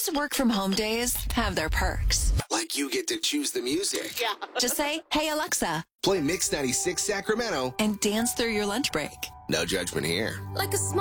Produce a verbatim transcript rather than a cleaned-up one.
Those work from home days have their perks. Like you get to choose the music. Yeah. Just say, hey, Alexa, Play Mix ninety-six Sacramento. and dance through your lunch break. No judgment here. Like a small